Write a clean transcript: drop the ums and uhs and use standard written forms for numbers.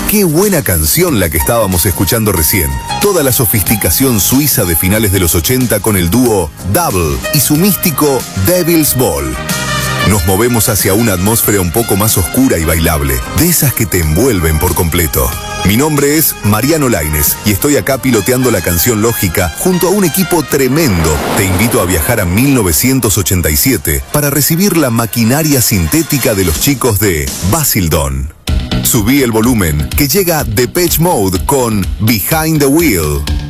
Qué buena canción la que estábamos escuchando recién. Toda la sofisticación suiza de finales de los 80 con el dúo Double y su místico Devil's Ball. Nos movemos hacia una atmósfera un poco más oscura y bailable, de esas que te envuelven por completo. Mi nombre es Mariano Lainez y estoy acá piloteando la canción Lógica junto a un equipo tremendo. Te invito a viajar a 1987 para recibir la maquinaria sintética de los chicos de Basildon. Subí el volumen, que llega Depeche Mode con Behind the Wheel.